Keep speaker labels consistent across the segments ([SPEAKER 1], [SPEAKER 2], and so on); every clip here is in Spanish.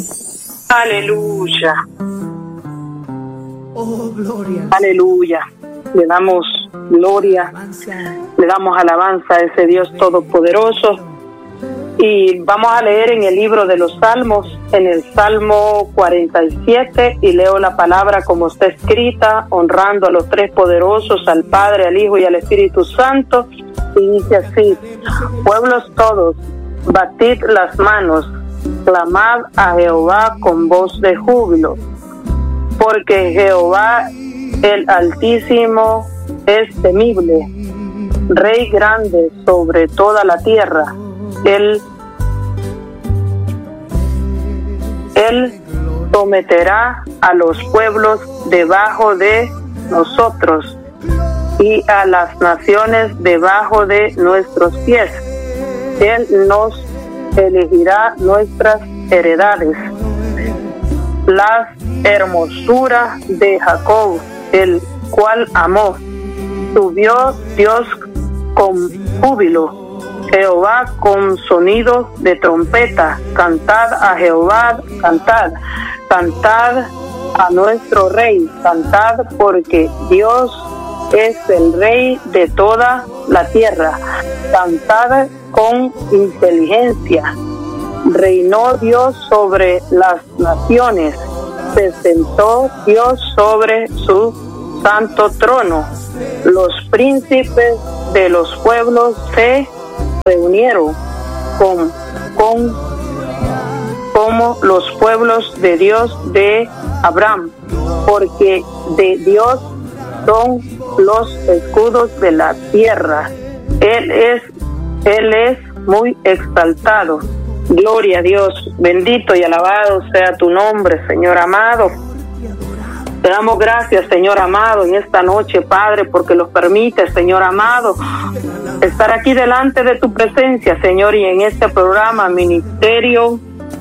[SPEAKER 1] Aleluya.
[SPEAKER 2] Oh, gloria.
[SPEAKER 1] Aleluya. Le damos gloria, le damos alabanza a ese Dios todopoderoso. Y vamos a leer en el libro de los Salmos, en el Salmo 47, y leo la palabra como está escrita, honrando a los tres poderosos, al Padre, al Hijo y al Espíritu Santo. Y dice así: pueblos todos, batid las manos, clamad a Jehová con voz de júbilo, porque Jehová el Altísimo es temible, Rey grande sobre toda la tierra. Él someterá a los pueblos debajo de nosotros y a las naciones debajo de nuestros pies. Él nos elegirá nuestras heredades. Las hermosuras de Jacob, el cual amó. Subió Dios con júbilo, Jehová con sonidos de trompeta. Cantad a Jehová, cantad, cantad a nuestro Rey, cantad, porque Dios es el Rey de toda la tierra. Cantad con inteligencia. Reinó Dios sobre las naciones, se sentó Dios sobre su santo trono. Los príncipes de los pueblos se reunieron como los pueblos de Dios de Abraham, porque de Dios son los escudos de la tierra. Él es muy exaltado. Gloria a Dios, bendito y alabado sea tu nombre, Señor amado. Te damos gracias, Señor amado, en esta noche, Padre, porque nos permite, Señor amado, estar aquí delante de tu presencia, Señor, y en este programa Ministerio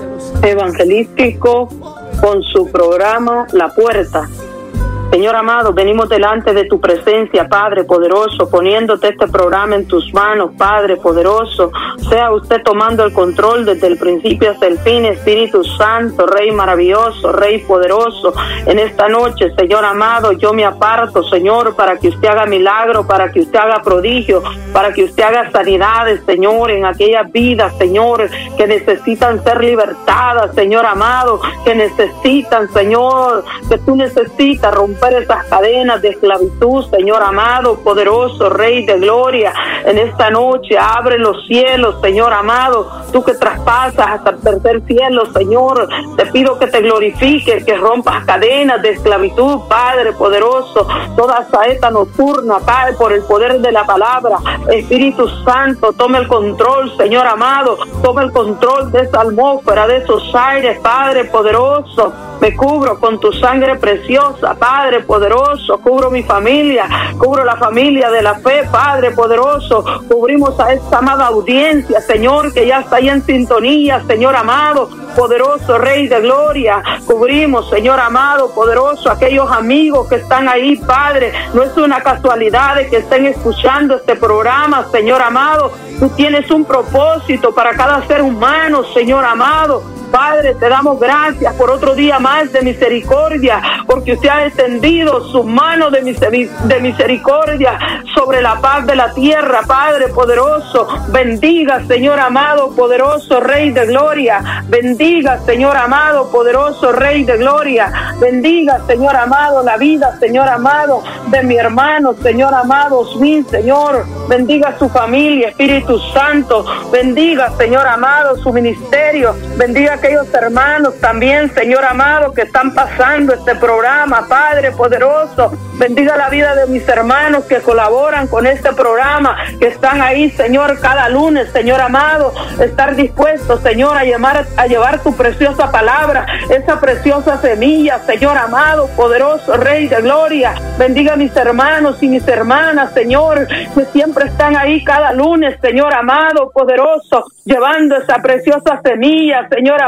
[SPEAKER 1] Evangelístico con su programa La Puerta. Señor amado, venimos delante de tu presencia, Padre poderoso, poniéndote este programa en tus manos, Padre poderoso. Sea usted tomando el control desde el principio hasta el fin, Espíritu Santo, Rey maravilloso, Rey poderoso. En esta noche, Señor amado, yo me aparto, Señor, para que usted haga milagro, para que usted haga prodigio, para que usted haga sanidades, Señor, en aquellas vidas, Señor, que necesitan ser libertadas, Señor amado, que necesitan, Señor, que tú necesitas romper esas cadenas de esclavitud, Señor amado, poderoso, Rey de gloria. En esta noche abre los cielos, Señor amado, tú que traspasas hasta el tercer cielo, Señor, te pido que te glorifiques, que rompas cadenas de esclavitud, Padre poderoso, toda saeta nocturna, Padre, por el poder de la palabra. Espíritu Santo, toma el control, Señor amado, toma el control de esa atmósfera, de esos aires, Padre poderoso. Me cubro con tu sangre preciosa, Padre poderoso. Cubro mi familia, cubro la familia de la fe, Padre poderoso. Cubrimos a esta amada audiencia, Señor, que ya está ahí en sintonía, Señor amado, poderoso, Rey de gloria. Cubrimos, Señor amado, poderoso, aquellos amigos que están ahí, Padre. No es una casualidad de que estén escuchando este programa, Señor amado. Tú tienes un propósito para cada ser humano, Señor amado. Padre, te damos gracias por otro día más de misericordia, porque usted ha extendido su mano de misericordia sobre la paz de la tierra, Padre poderoso. Bendiga, Señor amado, poderoso, Rey de gloria. Bendiga, Señor amado, poderoso, Rey de gloria. Bendiga, Señor amado, la vida, Señor amado, de mi hermano, Señor amado, Osmin, Señor. Bendiga su familia, Espíritu Santo. Bendiga, Señor amado, su ministerio. Bendiga aquellos hermanos también, Señor amado, que están pasando este programa, Padre poderoso. Bendiga la vida de mis hermanos que colaboran con este programa, que están ahí, Señor, cada lunes, Señor amado, estar dispuestos, Señor, a llevar tu preciosa palabra, esa preciosa semilla, Señor amado, poderoso, Rey de gloria. Bendiga a mis hermanos y mis hermanas, Señor, que siempre están ahí cada lunes, Señor amado, poderoso, llevando esa preciosa semilla, Señor amado,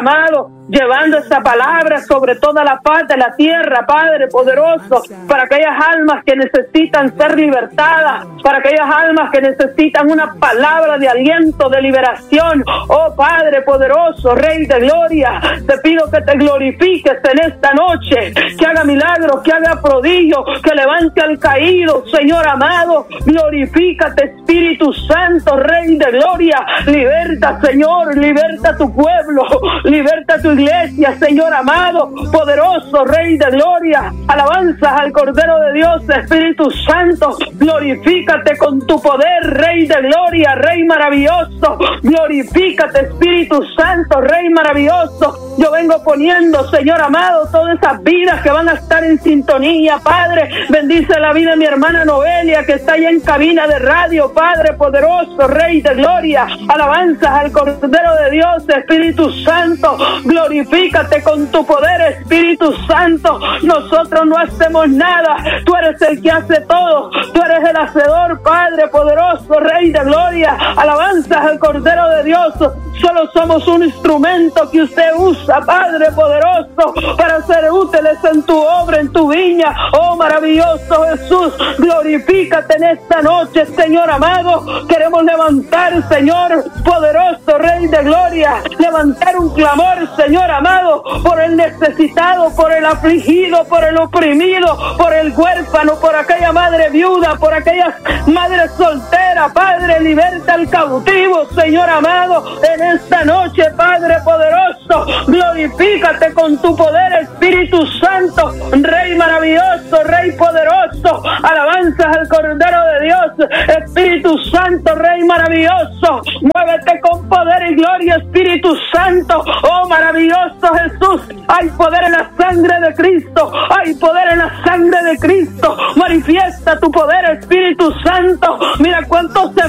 [SPEAKER 1] amado, llevando esta palabra sobre toda la faz de la tierra, Padre poderoso, para aquellas almas que necesitan ser libertadas, para aquellas almas que necesitan una palabra de aliento, de liberación. Oh Padre poderoso, Rey de gloria, te pido que te glorifiques en esta noche, que haga milagros, que haga prodigios, que levante al caído, Señor amado. Glorifícate, Espíritu Santo, Rey de gloria. Liberta, Señor, liberta tu pueblo, liberta tu iglesia, Señor amado, poderoso, Rey de gloria. Alabanzas al Cordero de Dios, Espíritu Santo. Glorifícate con tu poder, Rey de gloria, Rey maravilloso. Glorifícate, Espíritu Santo, Rey maravilloso. Yo vengo poniendo, Señor amado, todas esas vidas que van a estar en sintonía, Padre. Bendice la vida de mi hermana Noelia, que está allá en cabina de radio, Padre poderoso, Rey de gloria. Alabanzas al Cordero de Dios, Espíritu Santo. Glorifícate con tu poder, Espíritu Santo. Nosotros no hacemos nada, tú eres el que hace todo. Tú eres el hacedor, Padre poderoso, Rey de gloria. Alabanzas al Cordero de Dios. Solo somos un instrumento que usted usa, Padre poderoso, para ser útiles en tu obra, en tu viña. Oh maravilloso Jesús, glorifícate en esta noche, Señor amado. Queremos levantar, Señor poderoso, Rey de gloria, levantar un clamor, Señor amado, por el necesitado, por el afligido, por el oprimido, por el huérfano, por aquella madre viuda, por aquella madre soltera. Padre, liberta al cautivo, Señor amado, en esta noche, Padre poderoso. Glorifícate con tu poder, Espíritu Santo, Rey maravilloso, Rey poderoso. Alabanzas al Cordero de Dios, Espíritu Santo, Rey maravilloso. Muévete con poder y gloria, Espíritu Santo. Oh maravilloso Jesús, hay poder en la sangre de Cristo, hay poder en la sangre de Cristo. Manifiesta tu poder, Espíritu Santo. Mira cuántos